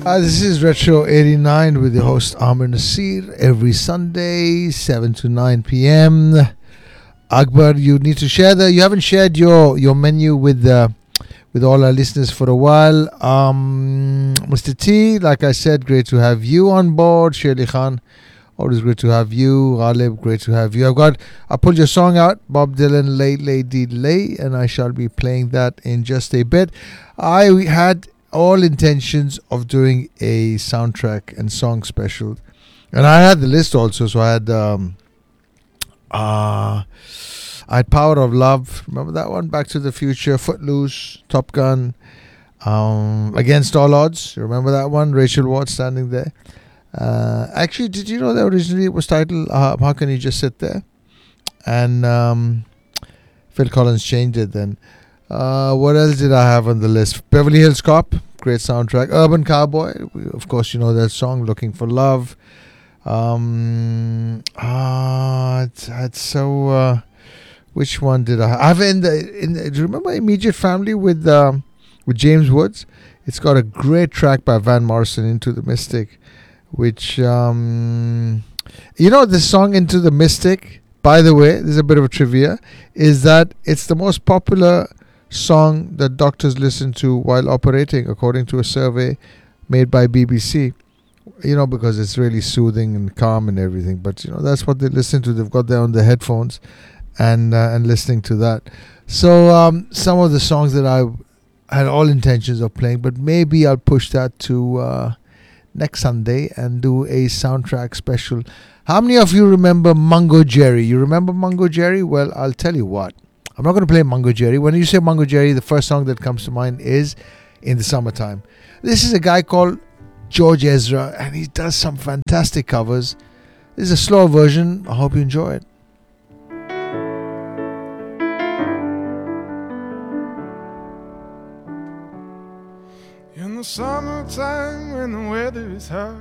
This is Retro 89 with your host Amir Nasir every Sunday, 7 to 9 p.m. Akbar, you need to share you haven't shared your menu with all our listeners for a while. Mr. T, like I said, great to have you on board. Shirley Khan, always great to have you. Ghalib, great to have you. I pulled your song out, Bob Dylan, Lay Lady Lay, and I shall be playing that in just a bit. I had all intentions of doing a soundtrack and song special, and I had the list also. So I had Power of Love, remember that one? Back to the Future, Footloose, Top Gun, Against All Odds, remember that one? Rachel Watts standing there. Actually, did you know that originally it was titled How Can You Just Sit There? And Phil Collins changed it then. What else did I have on the list? Beverly Hills Cop, great soundtrack. Urban Cowboy, of course, you know that song, Looking for Love. Which one did I have? Do you remember Immediate Family with James Woods? It's got a great track by Van Morrison, Into the Mystic, which this song Into the Mystic, by the way, there's a bit of a trivia, is that it's the most popular song that doctors listen to while operating, according to a survey made by BBC. Because it's really soothing and calm and everything. But that's what they listen to. They've got there on their headphones and listening to that. So some of the songs that I had all intentions of playing, but maybe I'll push that to next Sunday and do a soundtrack special. How many of you remember Mungo Jerry? You remember Mungo Jerry? Well, I'll tell you what. I'm not going to play Mungo Jerry. When you say Mungo Jerry, the first song that comes to mind is In the Summertime. This is a guy called George Ezra, and he does some fantastic covers. This is a slow version. I hope you enjoy it. In the summertime when the weather is hot